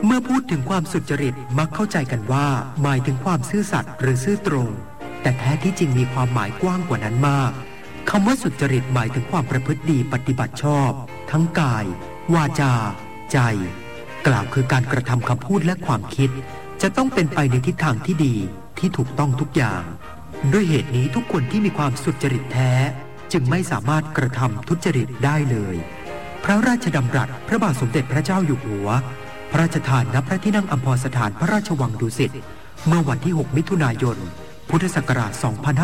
เมื่อพูดถึงความสุจริตมักเข้าใจกันว่าหมายถึงความซื่อสัตย์หรือซื่อตรงแต่แท้ที่จริงมีความหมายกว้างกว่านั้นมากคำว่าสุจริตหมายถึงความประพฤติดีปฏิบัติชอบทั้งกายวาจาใจกล่าวคือการกระทำคำพูดและความคิดจะต้องเป็นไปในทิศทางที่ดีที่ถูกต้องทุกอย่างด้วยเหตุนี้ทุกคนที่มีความสุจริตแท้จึงไม่สามารถกระทำทุจริตได้เลยพระราชดำรัสพระบาทสมเด็จพระเจ้าอยู่หัวพระราชทานณพระที่นั่งอัมพรสถานพระราชวังดุสิตเมื่อวันที่6มิถุนายนพุทธศักราช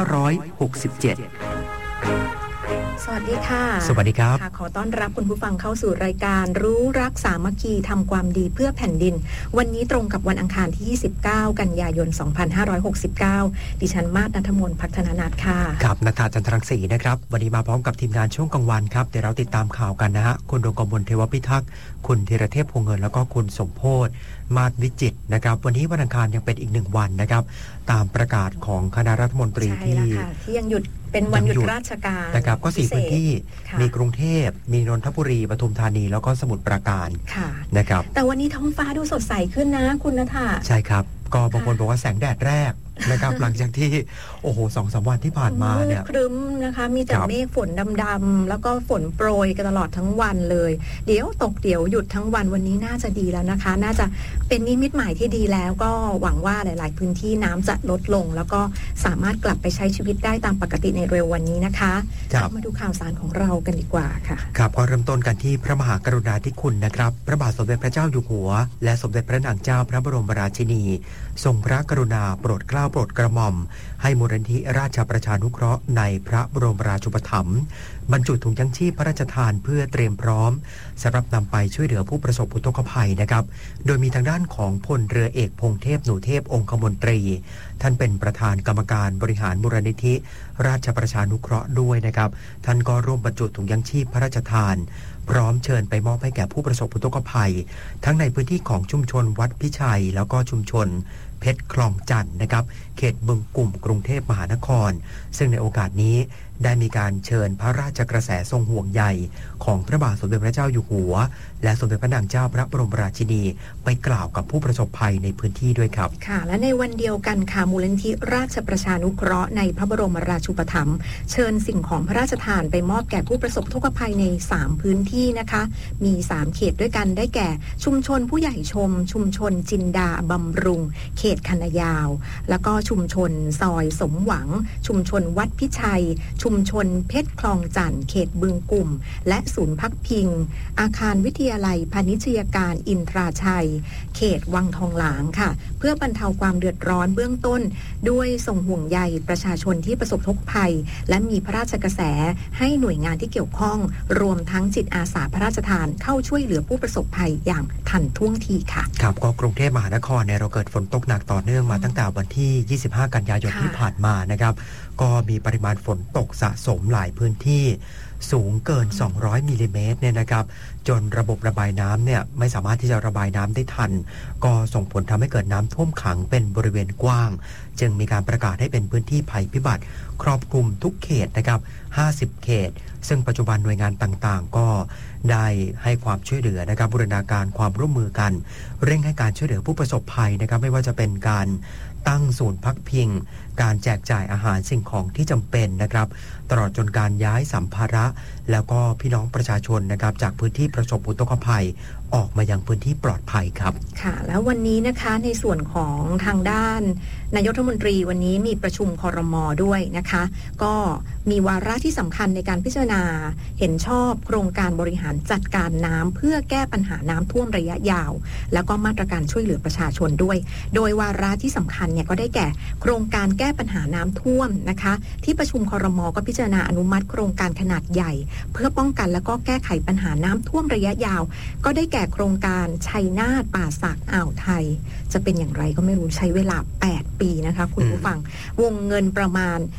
2567 สวัสดีค่ะสวัสดีครับขอต้อนรับคุณผู้ฟังเข้าสู่รายการรู้รักสามัคคีทำความดีเพื่อแผ่นดินวันนี้ตรงกับวันอังคารที่29กันยายน2569ดิฉันมาศ ณัฐมนต์ พัฒนานันท์ค่ะครับณฐาจันทรังสีนะครับวันนี้มาพร้อมกับทีมงานช่วงกลางวันครับเดี๋ยวเราติดตามข่าวกันนะฮะคุณดวงกมลเทวพิทักษ์คุณธีรเทพพงษ์เงินแล้วก็คุณสมโพธิ์มาศวิจิตรนะครับวันนี้วันอังคารยังเป็นอีก1วันนะครับตามประกาศของคณะรัฐมนตรีที่ยังหยุดเป็นวันหยุดราชการนะครับก็4พื้นที่มีกรุงเทพมีนนทบุรีปทุมธานีแล้วก็สมุทรปราการนะครับแต่วันนี้ท้องฟ้าดูสดใสขึ้นนะคุณณฐาใช่ครับก็บางคนบอกว่าแสงแดดแรกนะครับหลังจากที่โอ้โห 2-3 วันที่ผ่านมาเนี่ยครึ้มนะคะมีแต่เมฆฝนดำๆแล้วก็ฝนโปรยกันตลอดทั้งวันเลยเดี๋ยวตกเดี๋ยวหยุดทั้งวันวันนี้น่าจะดีแล้วนะคะน่าจะเป็นนิมิตหมายที่ดีแล้วก็หวังว่าหลายๆพื้นที่น้ำจะลดลงแล้วก็สามารถกลับไปใช้ชีวิตได้ตามปกติในเร็ววันนี้นะคะมาดูข่าวสารของเรากันดีกว่าค่ะครับก็เริ่มต้นกันที่พระมหากรุณาธิคุณนะครับพระบาทสมเด็จพระเจ้าอยู่หัวและสมเด็จพระนางเจ้าพระบรมราชินีทรงพระกรุณาโปรดเกล้าโปรดกระหม่อมให้มูลนิธิราชประชานุเคราะห์ในพระบรมราชูปถัมภ์บรรจุถุงยังชีพพระราชทานเพื่อเตรียมพร้อมสำหรับนำไปช่วยเหลือผู้ประสบอุทกภัยนะครับโดยมีทางด้านของพลเรือเอกพงษ์เทพหนูเทพองคมนตรีท่านเป็นประธานกรรมการบริหารมูลนิธิราชประชานุเคราะห์ด้วยนะครับท่านก็ร่วมบรรจุถุงยังชีพพระราชทานพร้อมเชิญไปมอบให้แก่ผู้ประสบอุทกภัยทั้งในพื้นที่ของชุมชนวัดพิชัยแล้วก็ชุมชนเพชรคลองจันทน์นะครับเขตบึงกุ่มกรุงเทพมหานครซึ่งในโอกาสนี้ได้มีการเชิญพระราชกระแสทรงห่วงใยของพระบาทสมเด็จพระเจ้าอยู่หัวและสมเด็จพระนางเจ้าพระบรมราชินีไปกล่าวกับผู้ประสบภัยในพื้นที่ด้วยครับค่ะและในวันเดียวกันค่ะมูลนิธิราชประชานุเคราะห์ในพระบรมราชูปถัมภ์เชิญสิ่งของพระราชทานไปมอบแก่ผู้ประสบทุกขภัยใน3พื้นที่นะคะมี3เขตด้วยกันได้แก่ชุมชนผู้ใหญ่ชมชุมชนจินดาบำรุงเขตคณะยาวแล้วก็ชุมชนซอยสมหวังชุมชนวัดพิชัยชุมชนเพชรคลองจันทน์เขตบึงกุ่มและศูนย์พักพิงอาคารวิทยาลัยพาณิชยการอินทราชัยเขตวังทองหลางค่ะเพื่อบรรเทาความเดือดร้อนเบื้องต้นด้วยส่งห่วงใยประชาชนที่ประสบทุกข์ภัยและมีพระราชกระแสให้หน่วยงานที่เกี่ยวข้องรวมทั้งจิตอาสาพระราชทานเข้าช่วยเหลือผู้ประสบภัยอย่างทันท่วงทีค่ะครับก็กรุงเทพมหานครเนี่ยเราเกิดฝนตกหนักต่อเนื่องมาตั้งแต่วันที่25กันยายนที่ผ่านมานะครับก็มีปริมาณฝนตกสะสมหลายพื้นที่สูงเกิน200มิลลิเมตรเนี่ยนะครับจนระบบระบายน้ำเนี่ยไม่สามารถที่จะระบายน้ำได้ทันก็ส่งผลทำให้เกิดน้ำท่วมขังเป็นบริเวณกว้างจึงมีการประกาศให้เป็นพื้นที่ภัยพิบัติครอบคลุมทุกเขตนะครับ50เขตซึ่งปัจจุบันหน่วยงานต่างๆก็ได้ให้ความช่วยเหลือนะครับบูรณาการความร่วมมือกันเร่งให้การช่วยเหลือผู้ประสบภัยนะครับไม่ว่าจะเป็นการตั้งศูนย์พักพิงการแจกจ่ายอาหารสิ่งของที่จำเป็นนะครับตลอดจนการย้ายสัมภาระแล้วก็พี่น้องประชาชนนะครับจากพื้นที่ประสบอุทกภัยออกมายังพื้นที่ปลอดภัยครับค่ะแล้ววันนี้นะคะในส่วนของทางด้านนายกรัฐมนตรีวันนี้มีประชุมครม.ด้วยนะคะก็มีวาระที่สำคัญในการพิจารณาเห็นชอบโครงการบริหารจัดการน้ำเพื่อแก้ปัญหาน้ำท่วมระยะยาวแล้วก็มาตรการช่วยเหลือประชาชนด้วยโดยวาระที่สำคัญเนี่ยก็ได้แก่โครงการแก้ปัญหาน้ำท่วมนะคะที่ประชุมครม.ก็พิจารณาอนุมัติโครงการขนาดใหญ่เพื่อป้องกันแล้วก็แก้ไขปัญหาน้ำท่วมระยะยาวก็ได้แก่โครงการชัยนาทป่าสักอ่าวไทยจะเป็นอย่างไรก็ไม่รู้ใช้เวลา8ปีนะคะคุณผู้ฟังวงเงินประมาณ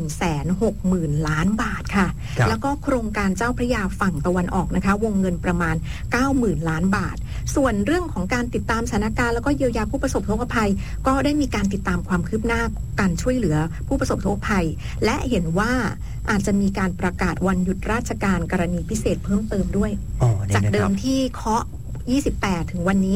160,000 ล้านบาทค่ะแล้วก็โครงการเจ้าพระยาฝั่งตะวันออกนะคะวงเงินประมาณ 90,000 ล้านบาทส่วนเรื่องของการติดตามสถานการณ์แล้วก็เยียวยาผู้ประสบอุทกภัยก็ได้มีการติดตามความคืบหน้าการช่วยเหลือผู้ประสบอุทกภัยและเห็นว่าอาจจะมีการประกาศวันหยุดราชการกรณีพิเศษเพิ่มเติมด้วยจากเดิมที่เคาะ28ถึงวันนี้